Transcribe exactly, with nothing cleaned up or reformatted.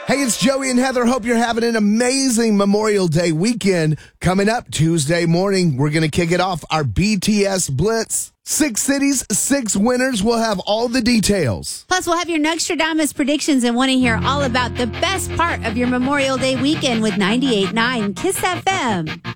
Hey, it's Joey and Heather. Hope you're having an amazing Memorial Day weekend. Coming up Tuesday morning, we're going to kick it off, our B T S Blitz. Six cities, six winners. We'll have all the details. Plus, we'll have your Nostradamus predictions and want to hear all about the best part of your Memorial Day weekend with ninety-eight point nine Kiss F M.